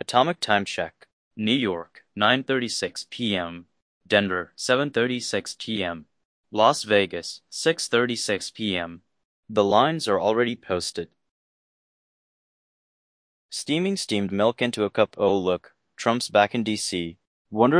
Atomic time check. New York, 9:36 p.m. Denver, 7:36 p.m. Las Vegas, 6:36 p.m. The lines are already posted. Steaming steamed milk into a cup. Oh look, Trump's back in D.C. Wonder